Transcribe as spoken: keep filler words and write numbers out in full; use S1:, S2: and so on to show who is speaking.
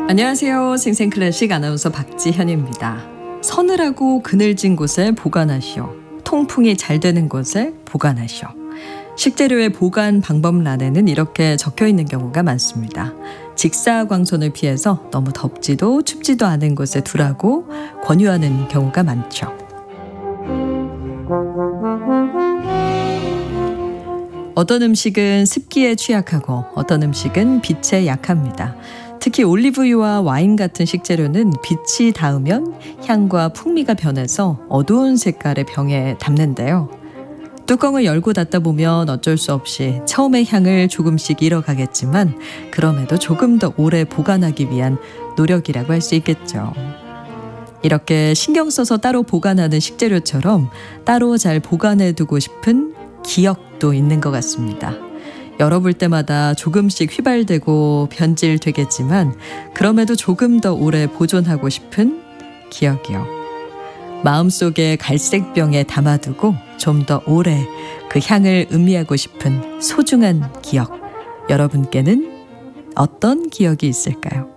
S1: 안녕하세요. 생생클래식 아나운서 박지현입니다. 서늘하고 그늘진 곳에 보관하시오. 통풍이 잘 되는 곳에 보관하시오. 식재료의 보관 방법란에는 이렇게 적혀 있는 경우가 많습니다. 직사광선을 피해서 너무 덥지도 춥지도 않은 곳에 두라고 권유하는 경우가 많죠. 어떤 음식은 습기에 취약하고 어떤 음식은 빛에 약합니다. 특히 올리브유와 와인 같은 식재료는 빛이 닿으면 향과 풍미가 변해서 어두운 색깔의 병에 담는데요. 뚜껑을 열고 닫다 보면 어쩔 수 없이 처음의 향을 조금씩 잃어가겠지만 그럼에도 조금 더 오래 보관하기 위한 노력이라고 할 수 있겠죠. 이렇게 신경 써서 따로 보관하는 식재료처럼 따로 잘 보관해두고 싶은 기억도 있는 것 같습니다. 열어볼 때마다 조금씩 휘발되고 변질되겠지만 그럼에도 조금 더 오래 보존하고 싶은 기억이요. 마음속에 갈색병에 담아두고 좀 더 오래 그 향을 음미하고 싶은 소중한 기억. 여러분께는 어떤 기억이 있을까요?